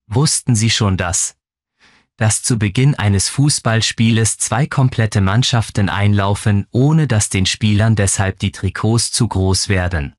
Wussten Sie schon dass zu Beginn eines Fußballspieles zwei komplette Mannschaften einlaufen, ohne dass den Spielern deshalb die Trikots zu groß werden?